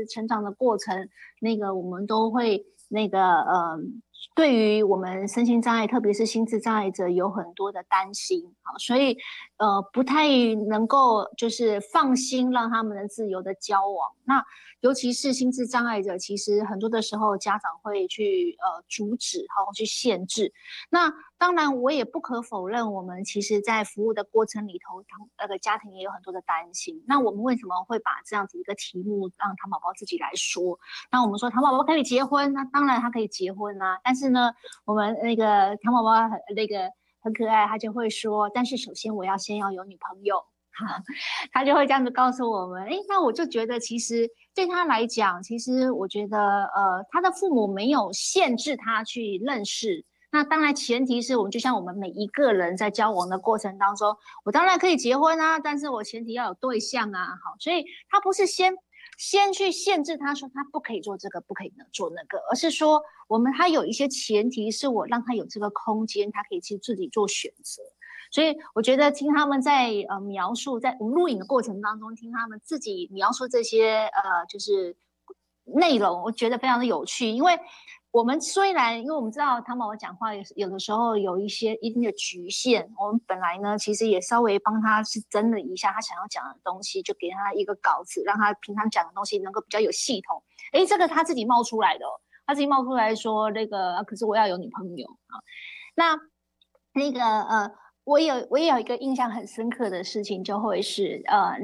成长的过程，我们都会对于我们身心障碍，特别是心智障碍者，有很多的担心，好，所以不太能够就是放心让他们的自由的交往。那尤其是心智障碍者，其实很多的时候家长会去阻止，好去限制。那当然，我也不可否认，我们其实在服务的过程里头，家庭也有很多的担心。那我们为什么会把这样子一个题目让糖宝宝自己来说？那我们说糖宝宝可以结婚，那当然他可以结婚啊。但是呢，我们糖宝宝很可爱，他就会说，但是首先我要先要有女朋友。他就会这样子告诉我们，那我就觉得其实对他来讲，其实我觉得他的父母没有限制他去认识。那当然前提是我们就像我们每一个人在交往的过程当中，我当然可以结婚啊，但是我前提要有对象啊。好，所以他不是先去限制他说他不可以做这个，不可以做那个，而是说他有一些前提是我让他有这个空间，他可以去自己做选择。所以我觉得听他们在描述，在我们录影的过程当中，听他们自己描述这些就是内容，我觉得非常的有趣。因为我们虽然，因为我们知道糖宝宝讲话有的时候有一定的局限，我们本来呢其实也稍微帮他是整理一下他想要讲的东西，就给他一个稿子，让他平常讲的东西能够比较有系统。这个他自己冒出来的他自己冒出来说可是我要有女朋友啊。那我也有一个印象很深刻的事情，就会是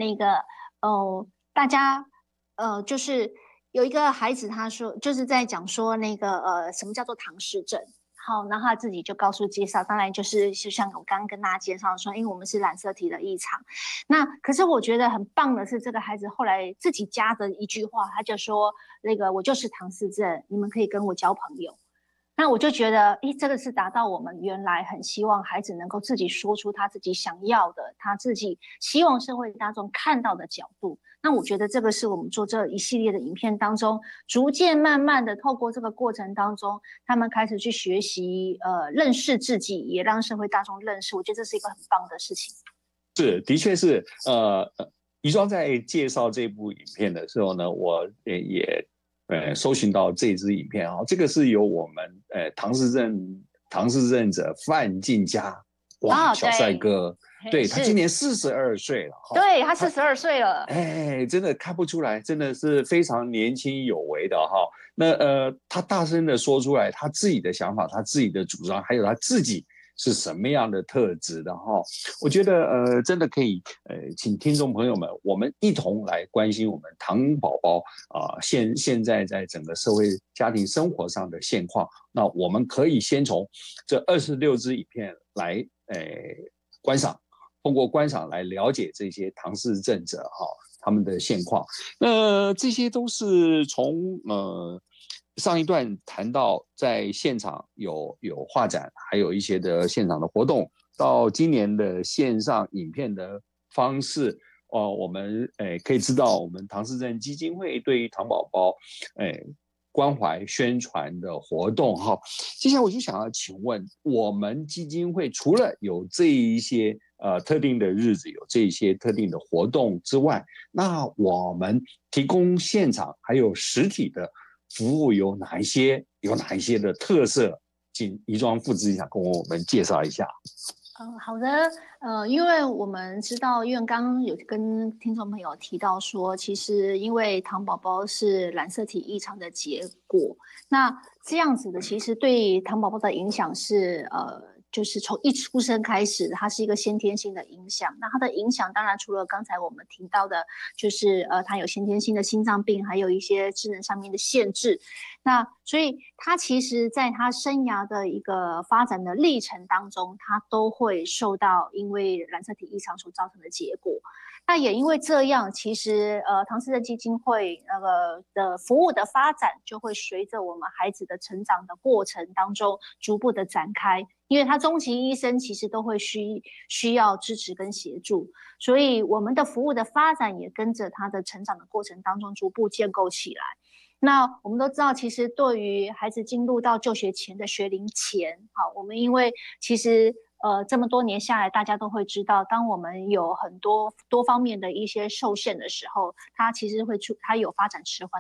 大家就是有一个孩子，他说就是在讲说什么叫做唐氏症。好，然后他自己就介绍，当然就像我刚刚跟大家介绍说，因为我们是染色体的异常。那可是我觉得很棒的是，这个孩子后来自己加的一句话，他就说我就是唐氏症，你们可以跟我交朋友。那我就觉得，这个是达到我们原来很希望孩子能够自己说出他自己想要的，他自己希望社会大众看到的角度。那我觉得这个是我们做这一系列的影片当中，逐渐慢慢的透过这个过程当中，他们开始去学习，认识自己，也让社会大众认识。我觉得这是一个很棒的事情。 是，的确是，宜庄在介绍这部影片的时候呢，我也搜寻到这支影片啊，这个是由我们唐氏症者范进嘉，哇，小帅哥，对，他今年42岁了， 对，他42岁了， 真的看不出来，真的是非常年轻有为的哈。那他大声的说出来他自己的想法，他自己的主张，还有他自己是什么样的特质的哈？我觉得真的可以请听众朋友们，我们一同来关心我们糖宝宝现在在整个社会家庭生活上的现况。那我们可以先从这26支影片来观赏，通过观赏来了解这些唐氏症者他们的现况。那这些都是从上一段谈到在现场有画展，还有一些的现场的活动，到今年的线上影片的方式，我们可以知道我们唐氏症基金会对于糖宝宝关怀宣传的活动哈。接下来我就想要请问，我们基金会除了有这一些特定的日子，有这一些特定的活动之外，那我们提供现场还有实体的服务有哪一些的特色？请宜庄副执行长跟我们介绍一下。 好的，因为我们知道，因为刚刚有跟听众朋友提到说，其实因为糖宝宝是染色体异常的结果，那这样子的其实对糖宝宝的影响是就是从一出生开始，它是一个先天性的影响。那它的影响当然除了刚才我们提到的，就是它有先天性的心脏病，还有一些智能上面的限制。那所以它其实在它生涯的一个发展的历程当中，它都会受到因为染色体异常所造成的结果。那也因为这样，其实唐氏症基金会的服务的发展，就会随着我们孩子的成长的过程当中逐步的展开。因为他终其一生其实都会需要支持跟协助，所以我们的服务的发展也跟着他的成长的过程当中逐步建构起来。那我们都知道，其实对于孩子进入到就学前的学龄前，好，我们因为其实这么多年下来，大家都会知道，当我们有很多方面的一些受限的时候，它其实它有发展迟缓